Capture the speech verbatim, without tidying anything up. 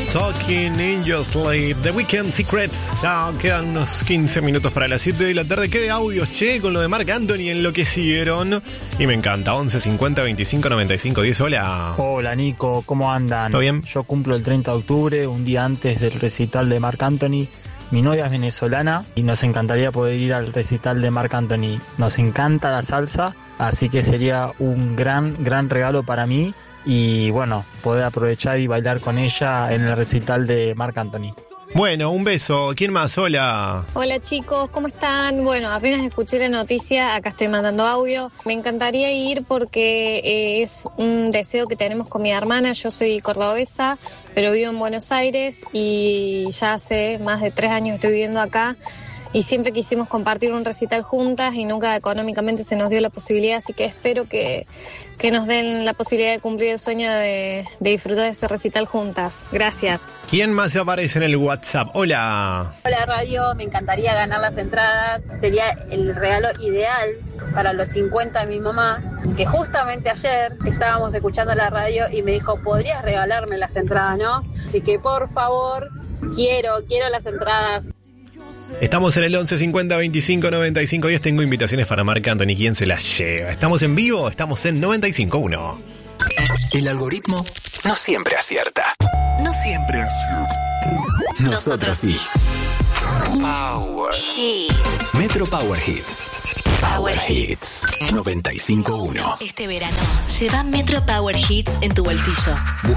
Talking in Your Sleep, The Weekend Secrets. Ya quedan unos quince minutos para las siete de la tarde. ¿Qué de audios, che? Con lo de Marc Anthony enloquecieron. Y me encanta. once cincuenta veinticinco noventa y cinco diez. Hola. Hola, Nico. ¿Cómo andan? ¿Todo bien? Yo cumplo el treinta de octubre, un día antes del recital de Marc Anthony. Mi novia es venezolana y nos encantaría poder ir al recital de Marc Anthony. Nos encanta la salsa, así que sería un gran, gran regalo para mí. Y bueno, poder aprovechar y bailar con ella en el recital de Marc Anthony. Bueno, un beso. ¿Quién más? Hola. Hola chicos, ¿cómo están? Bueno, apenas escuché la noticia, acá estoy mandando audio. Me encantaría ir porque eh, es un deseo que tenemos con mi hermana. Yo soy cordobesa, pero vivo en Buenos Aires y ya hace más de tres años estoy viviendo acá. Y siempre quisimos compartir un recital juntas y nunca económicamente se nos dio la posibilidad, así que espero que, que nos den la posibilidad de cumplir el sueño de, de disfrutar de ese recital juntas. Gracias. ¿Quién más aparece en el WhatsApp? Hola. Hola radio, me encantaría ganar las entradas. Sería el regalo ideal para los cincuenta de mi mamá, que justamente ayer estábamos escuchando la radio y me dijo, ¿podrías regalarme las entradas, no? Así que por favor, quiero, quiero las entradas. Estamos en el once cincuenta veinticinco noventa y cinco diez. Tengo invitaciones para Marc Anthony. ¿Quién se las lleva? ¿Estamos en vivo? Estamos en noventa y cinco uno. El algoritmo no siempre acierta. No siempre acierta. Nosotros sí. Power Hit. Metro Power Hit. Power Hits noventa y cinco uno. Este verano, lleva Metro Power Hits en tu bolsillo.